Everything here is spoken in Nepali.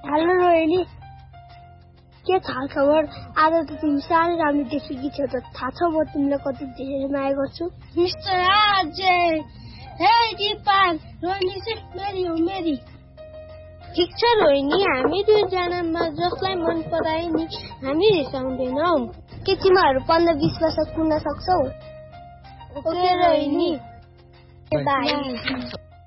हेलो रोहिणी के थाहा खबर आज त तिमी साह्रै राम्रो देखेकी छौ त थाहा छ म तिमीलाई कति धेरै माया गर्छु मिस्टर अजय हे दिपाल रोहिणी चाहिँ मेरी हो मेरी ठिक छ रोहिणी हामी दुईजनामा जसलाई मन पराए नि हामी रिसाउँदैनौ के तिमीहरू 15-20 वर्ष कुर्न सक्छौ ओके रोहिणी बाई